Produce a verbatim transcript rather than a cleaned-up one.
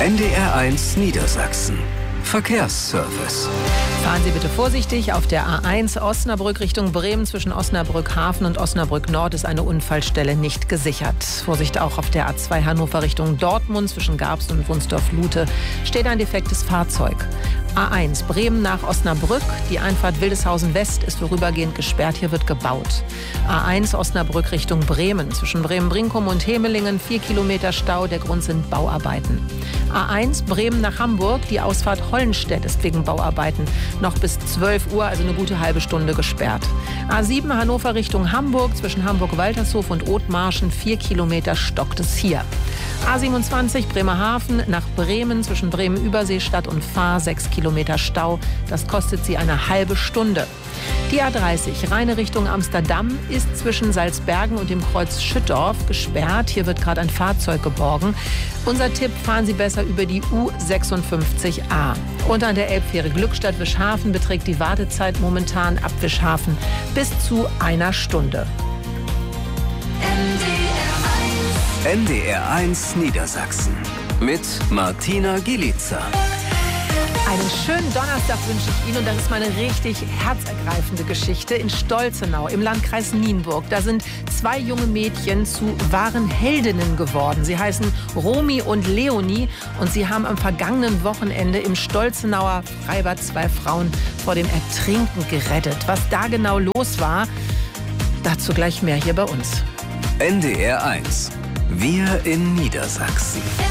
N D R eins Niedersachsen. Verkehrsservice. Fahren Sie bitte vorsichtig. Auf der A eins Osnabrück Richtung Bremen zwischen Osnabrück Hafen und Osnabrück Nord ist eine Unfallstelle nicht gesichert. Vorsicht auch auf der A zwei Hannover Richtung Dortmund zwischen Garbst und Wunsdorf-Lute steht ein defektes Fahrzeug. A eins Bremen nach Osnabrück. Die Einfahrt Wildeshausen West ist vorübergehend gesperrt. Hier wird gebaut. A eins Osnabrück Richtung Bremen zwischen Bremen-Brinkum und Hemelingen. Vier Kilometer Stau. Der Grund sind Bauarbeiten. A eins Bremen nach Hamburg. Die Ausfahrt Hollenstedt ist wegen Bauarbeiten noch bis zwölf Uhr, also eine gute halbe Stunde gesperrt. A sieben Hannover Richtung Hamburg zwischen Hamburg-Waltershof und Othmarschen. Vier Kilometer stockt es hier. A siebenundzwanzig Bremerhaven nach Bremen zwischen Bremen-Überseestadt und Fahr. Sechs Kilometer Stau. Das kostet Sie eine halbe Stunde. Die A dreißig reine Richtung Amsterdam ist zwischen Salzbergen und dem Kreuz Schüttorf gesperrt. Hier wird gerade ein Fahrzeug geborgen. Unser Tipp, fahren Sie besser über die U sechsundfünfzig A. Und an der Elbfähre Glückstadt-Wischhafen beträgt die Wartezeit momentan ab Wischhafen bis zu einer Stunde. N D R eins Niedersachsen mit Martina Gielica. Einen schönen Donnerstag wünsche ich Ihnen und das ist mal eine richtig herzergreifende Geschichte in Stolzenau im Landkreis Nienburg. Da sind zwei junge Mädchen zu wahren Heldinnen geworden. Sie heißen Romy und Leonie und sie haben am vergangenen Wochenende im Stolzenauer Freibad zwei Frauen vor dem Ertrinken gerettet. Was da genau los war, dazu gleich mehr hier bei uns. N D R eins. Wir in Niedersachsen.